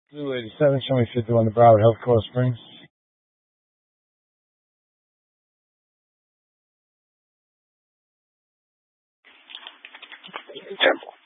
Blue 87, show me 51 to Broward Health, Coral Springs. Temple.